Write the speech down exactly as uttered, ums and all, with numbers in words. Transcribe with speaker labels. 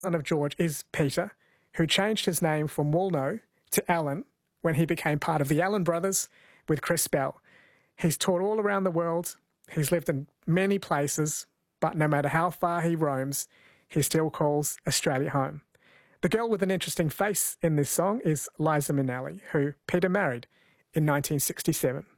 Speaker 1: son of George is Peter, who changed his name from Woolnough to Allen when he became part of the Allen Brothers with Chris Bell. He's toured all around the world. He's lived in many places, but no matter how far he roams, he still calls Australia home. The girl with an interesting face in this song is Liza Minnelli, who Peter married in nineteen sixty-seven.